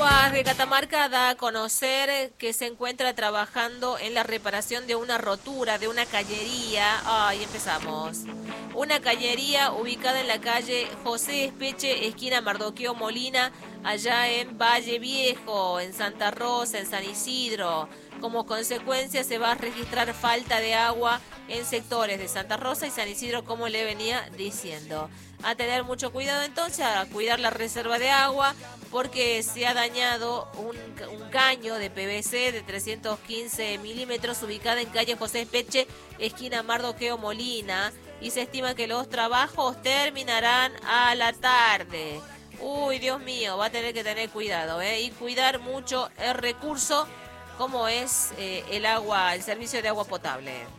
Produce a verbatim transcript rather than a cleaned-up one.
Aguas de Catamarca da a conocer que se encuentra trabajando en la reparación de una rotura de una callería. Ay, empezamos. Una callería ubicada en la calle José Espeche, esquina Mardoqueo Molina, allá en Valle Viejo, en Santa Rosa, en San Isidro. Como consecuencia se va a registrar falta de agua en sectores de Santa Rosa y San Isidro, como le venía diciendo. A tener mucho cuidado entonces, a cuidar la reserva de agua, porque se ha dañado un, un caño de P V C de trescientos quince milímetros ubicada en calle José Espeche, esquina Mardoqueo Molina, y se estima que los trabajos terminarán a la tarde. Uy, Dios mío, va a tener que tener cuidado, ¿eh? Y cuidar mucho el recurso como es eh, el agua, el servicio de agua potable.